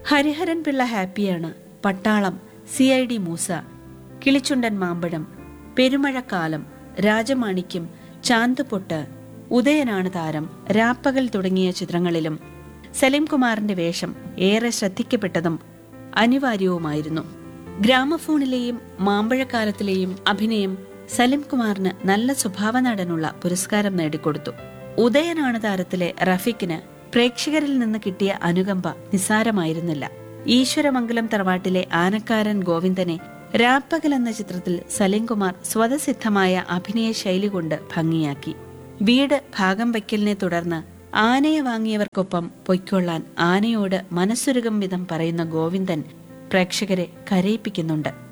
ഹരിഹരൻ പിള്ള ഹാപ്പിയാണ്, പട്ടാളം, CID മൂസ, കിളിച്ചുണ്ടൻ മാമ്പഴം, പെരുമഴക്കാലം, രാജമാണിക്യം, ചാന്തുപൊട്ട്, ഉദയനാണ് താരം, രാപ്പകൽ തുടങ്ങിയ ചിത്രങ്ങളിലും സലീം കുമാറിന്റെ വേഷം ഏറെ ശ്രദ്ധിക്കപ്പെട്ടതും അനിവാര്യവുമായിരുന്നു. ഗ്രാമഫോണിലെയും മാമ്പഴക്കാലത്തിലെയും അഭിനയം സലീം കുമാറിന് നല്ല സ്വഭാവ നടനുള്ള പുരസ്കാരം നേടിക്കൊടുത്തു. ഉദയനാണ് താരത്തിലെ റഫീഖിന് പ്രേക്ഷകരിൽ നിന്ന് കിട്ടിയ അനുകമ്പ നിസ്സാരമായിരുന്നില്ല. ഈശ്വരമംഗലം തറവാട്ടിലെ ആനക്കാരൻ ഗോവിന്ദനെ രാപ്പകൽ എന്ന ചിത്രത്തിൽ സലീം കുമാർ സ്വതസിദ്ധമായ അഭിനയ ശൈലി കൊണ്ട് ഭംഗിയാക്കി. വീട് ഭാഗം വയ്ക്കലിനെ തുടർന്ന് ആനയെ വാങ്ങിയവർക്കൊപ്പം പൊയ്ക്കൊള്ളാൻ ആനയോട് മനസ്സുരുകം വിധം പറയുന്ന ഗോവിന്ദൻ പ്രേക്ഷകരെ കരയിപ്പിക്കുന്നുണ്ട്.